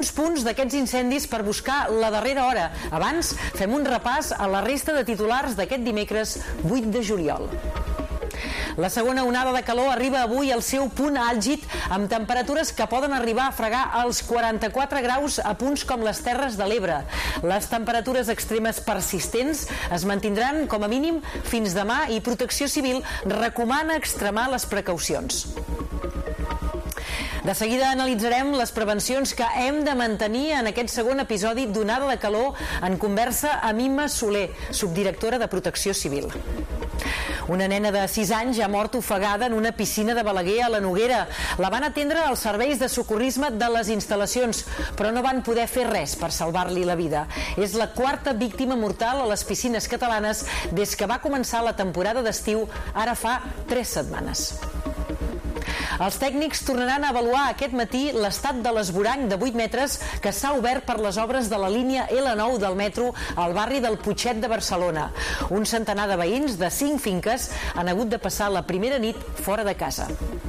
punts d'aquests incendis per buscar la darrera hora. Abans, fem un repàs a la resta de titulars d'aquest dimecres 8 de juliol. La segona onada de calor arriba avui al seu punt àlgid amb temperatures que poden arribar a fregar els 44 graus a punts com les Terres de l'Ebre. Les temperatures extremes persistents es mantindran com a mínim fins demà i Protecció Civil recomana extremar les precaucions. De seguida analitzarem les prevencions que hem de mantenir en aquest segon episodi d'onada de calor en conversa amb Imma Soler, subdirectora de Protecció Civil. Una nena de 6 anys ha mort ofegada en una piscina de Balaguer a la Noguera. La van atendre els serveis de socorrisme de les instal·lacions, però no van poder fer res per salvar-li la vida. És la quarta víctima mortal a les piscines catalanes des que va començar la temporada d'estiu, ara fa 3 setmanes. Els tècnics tornaran a avaluar aquest matí l'estat de l'esborany de 8 metres que s'ha obert per les obres de la línia L9 del metro al barri del Putxet de Barcelona. Un centenar de veïns de 5 finques han hagut de passar la primera nit fora de casa.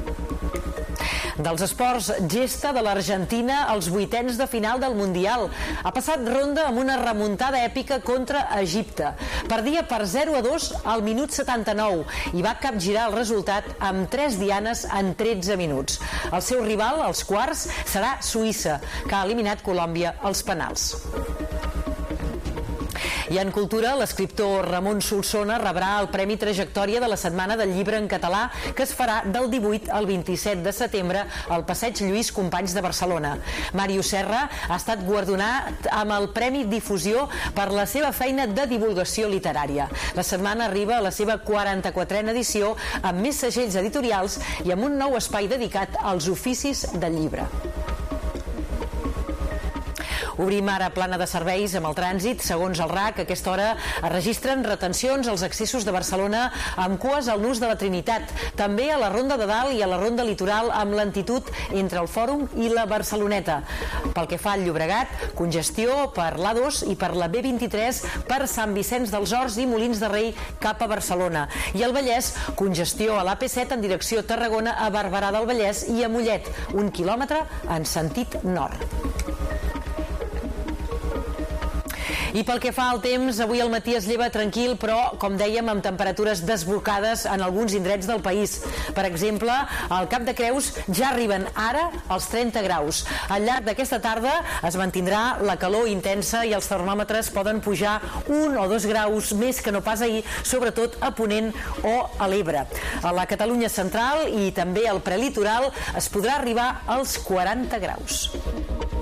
Dels esports, gesta de l'Argentina als 8ens de final del Mundial. Ha passat ronda amb una remuntada èpica contra Egipte. Perdia per 0-2 al minut 79 i va capgirar el resultat amb 3 dianes en 13 minuts. El seu rival, als quarts, serà Suïssa, que ha eliminat Colòmbia als penals. I en cultura, l'escriptor Ramon Solsona rebrà el Premi Trajectòria de la Setmana del Llibre en Català, que es farà del 18 al 27 de setembre al Passeig Lluís Companys de Barcelona. Màrius Serra ha estat guardonat amb el Premi Difusió per la seva feina de divulgació literària. La setmana arriba a la seva 44a edició amb més segells editorials i amb un nou espai dedicat als oficis del llibre. Obrim ara plana de serveis amb el trànsit. Segons el RAC, a aquesta hora es registren retencions als accessos de Barcelona amb cues al nus de la Trinitat. També a la Ronda de Dalt i a la Ronda Litoral amb lentitud entre el Fòrum i la Barceloneta. Pel que fa al Llobregat, congestió per l'A2 i per la B23 per Sant Vicenç dels Horts i Molins de Rei cap a Barcelona. I al Vallès, congestió a l'AP7 en direcció Tarragona a Barberà del Vallès i a Mollet, 1 quilòmetre en sentit nord. I pel que fa al temps, avui al matí es lleva tranquil, però, com dèiem, amb temperatures desbocades en alguns indrets del país. Per exemple, al Cap de Creus ja arriben ara als 30 graus. Al llarg d'aquesta tarda es mantindrà la calor intensa i els termòmetres poden pujar 1 o 2 graus més que no pas ahir, sobretot a Ponent o a l'Ebre. A la Catalunya central i també al prelitoral es podrà arribar als 40 graus.